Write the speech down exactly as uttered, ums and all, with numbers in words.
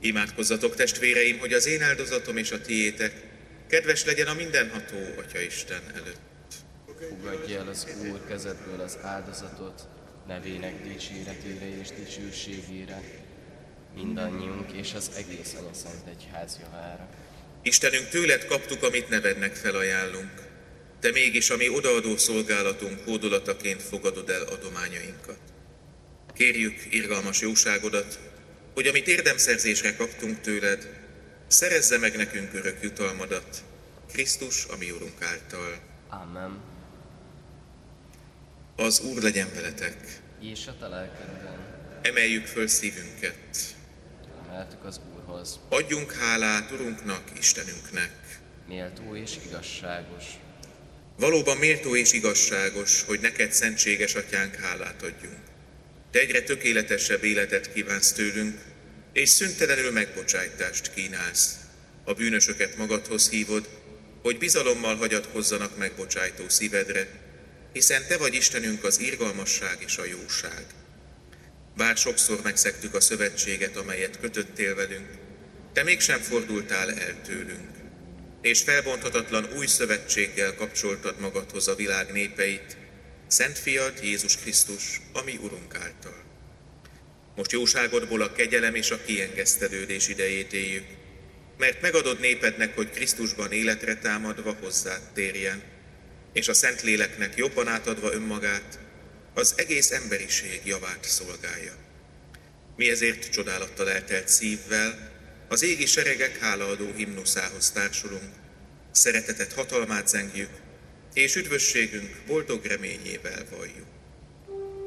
Imádkozzatok, testvéreim, hogy az én áldozatom és a tiétek kedves legyen a mindenható Atyaisten előtt. Fogadja el az Úr kezedből az áldozatot, nevének dicséretére és dicsőségére, mindannyiunk és az egész Anyaszent Egyház javára. Istenünk, tőled kaptuk, amit nevednek felajánlunk. Te mégis a mi odaadó szolgálatunk hódolataként fogadod el adományainkat. Kérjük irgalmas jóságodat, hogy amit érdemszerzésre kaptunk tőled, szerezze meg nekünk örök jutalmadat, Krisztus, a mi Urunk által. Amen. Az Úr legyen veletek. És a te lelkedben. Emeljük föl szívünket. Emeltük az Úrhoz. Adjunk hálát Urunknak, Istenünknek. Méltó és igazságos. Valóban méltó és igazságos, hogy neked, szentséges Atyánk, hálát adjunk. Te egyre tökéletesebb életet kívánsz tőlünk, és szüntelenül megbocsájtást kínálsz. A bűnösöket magadhoz hívod, hogy bizalommal hagyatkozzanak megbocsájtó szívedre, hiszen te vagy Istenünk, az irgalmasság és a jóság. Bár sokszor megszegtük a szövetséget, amelyet kötöttél velünk, te mégsem fordultál el tőlünk, és felbonthatatlan új szövetséggel kapcsoltad magadhoz a világ népeit, Szent Fiad, Jézus Krisztus, a mi Urunk által. Most jóságodból a kegyelem és a kiengesztelődés idejét éljük, mert megadod népednek, hogy Krisztusban életre támadva hozzád térjen, és a Szentléleknek jobban átadva önmagát, az egész emberiség javát szolgálja. Mi ezért csodálattal eltelt szívvel az égi seregek hálaadó himnuszához társulunk, szeretetet hatalmát zengjük, és üdvösségünk boldog reményével valljuk.